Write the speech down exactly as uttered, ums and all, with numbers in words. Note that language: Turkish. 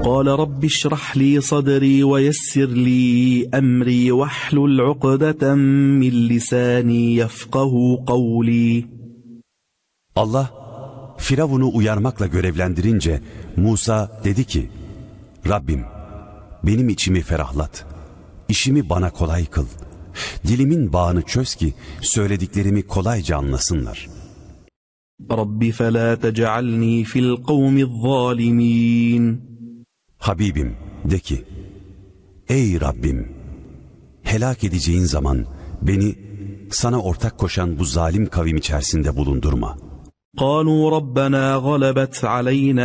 قال رب اشرح لي صدري ويسر لي أمري واحلل عقدة من لساني يفقه قولي. Allah Firavun'u uyarmakla görevlendirince Musa dedi ki, Rabbim benim içimi ferahlat, işimi bana kolay kıl, dilimin bağını çöz ki söylediklerimi kolayca anlasınlar. Rabbi felâ tec'alnî fil kavmi'z-zâlimîn. Habibim de ki, ey Rabbim, helak edeceğin zaman beni sana ortak koşan bu zalim kavim içerisinde bulundurma. قالوا ربنا غلبت علينا